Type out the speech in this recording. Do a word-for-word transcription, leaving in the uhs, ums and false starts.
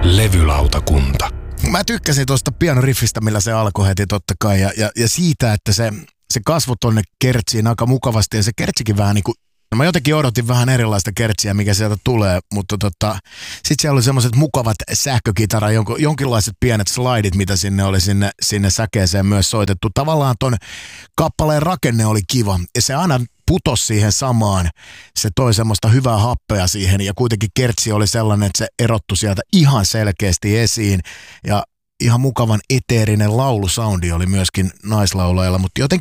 Levylautakunta. Mä tykkäsin tuosta pianoriffistä, millä se alkoi heti totta kai, ja, ja, ja siitä, että se, se kasvoi tonne kertsiin aika mukavasti, ja se kertsikin vähän niinku, mä jotenkin odotin vähän erilaista kertsiä, mikä sieltä tulee, mutta tota, sit siellä oli semmoiset mukavat sähkökitara, jonkin, jonkinlaiset pienet slidit, mitä sinne oli sinne, sinne säkeeseen myös soitettu. Tavallaan ton kappaleen rakenne oli kiva, ja se aina putosi siihen samaan. Se toi semmoista hyvää happea siihen, ja kuitenkin kertsi oli sellainen, että se erottui sieltä ihan selkeästi esiin, ja ihan mukavan eteerinen laulusoundi oli myöskin naislaulajalla, mutta jotenkin